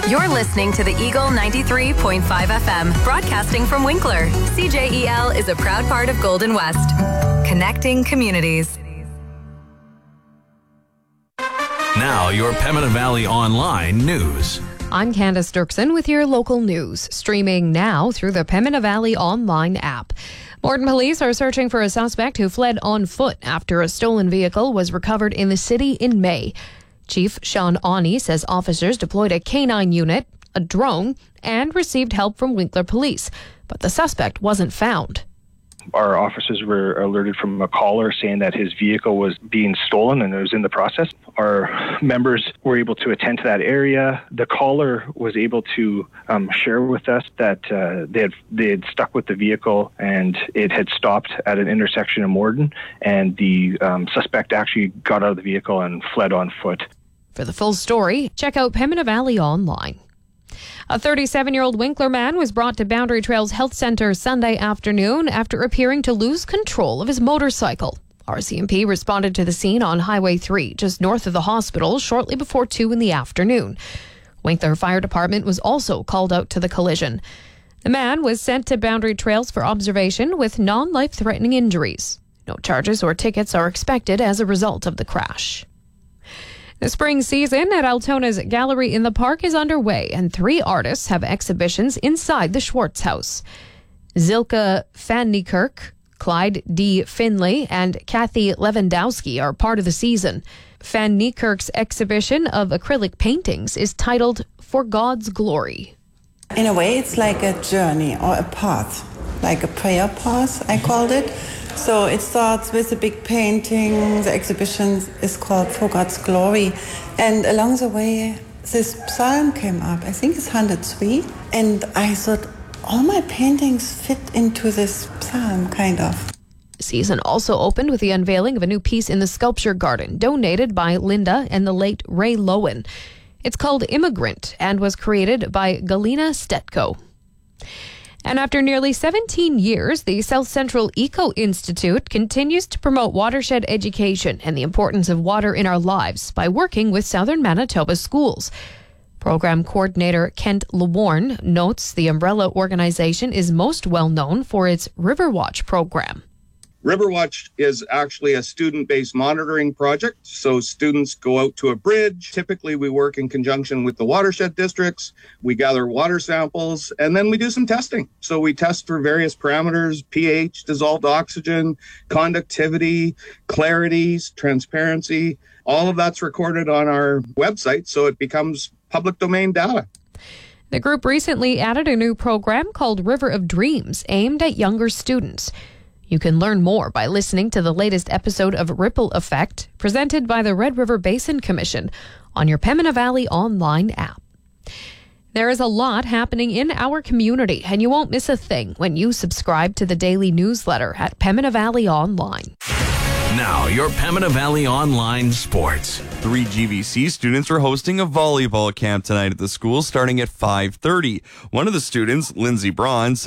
You're listening to the Eagle 93.5 FM, broadcasting from Winkler. CJEL is a proud part of Golden West, connecting communities. Now, your Pembina Valley Online news. I'm Candace Dirksen with your local news, streaming now through the Pembina Valley Online app. Morton police are searching for a suspect who fled on foot after a stolen vehicle was recovered in the city in May. Chief Sean Awney says officers deployed a canine unit, a drone, and received help from Winkler Police, but the suspect wasn't found. Our officers were alerted from a caller saying that his vehicle was being stolen and it was in the process. Our members were able to attend to that area. The caller was able to share with us that they had stuck with the vehicle and it had stopped at an intersection in Morton, and the suspect actually got out of the vehicle and fled on foot. For the full story, check out Pembina Valley Online. A 37-year-old Winkler man was brought to Boundary Trails Health Centre Sunday afternoon after appearing to lose control of his motorcycle. RCMP responded to the scene on Highway 3, just north of the hospital, shortly before 2 in the afternoon. Winkler Fire Department was also called out to the collision. The man was sent to Boundary Trails for observation with non-life-threatening injuries. No charges or tickets are expected as a result of the crash. The spring season at Altona's Gallery in the Park is underway, and 3 artists have exhibitions inside the Schwartz House. Zilka van Niekerk, Clyde D. Finlay, and Kathy Lewandowski are part of the season. Van Niekerk's exhibition of acrylic paintings is titled For God's Glory. In a way, it's like a journey or a path, like a prayer path, I called it. So it starts with a big painting. The exhibition is called For God's Glory. And along the way, this psalm came up. I think it's 103. And I thought, all my paintings fit into this psalm, kind of. The season also opened with the unveiling of a new piece in the Sculpture Garden, donated by Linda and the late Ray Lowen. It's called Immigrant and was created by Galina Stetko. And after nearly 17 years, the South Central Eco Institute continues to promote watershed education and the importance of water in our lives by working with Southern Manitoba schools. Program coordinator Kent Lewarne notes the umbrella organization is most well known for its Riverwatch program. Riverwatch is actually a student-based monitoring project. So students go out to a bridge. Typically, we work in conjunction with the watershed districts. We gather water samples, and then we do some testing. So we test for various parameters: pH, dissolved oxygen, conductivity, clarity, transparency. All of that's recorded on our website, so it becomes public domain data. The group recently added a new program called River of Dreams, aimed at younger students. You can learn more by listening to the latest episode of Ripple Effect, presented by the Red River Basin Commission, on your Pembina Valley Online app. There is a lot happening in our community, and you won't miss a thing when you subscribe to the daily newsletter at Pembina Valley Online. Now, your Pembina Valley Online sports. 3 GVC students are hosting a volleyball camp tonight at the school starting at 5:30. One of the students, Lindsay Braun,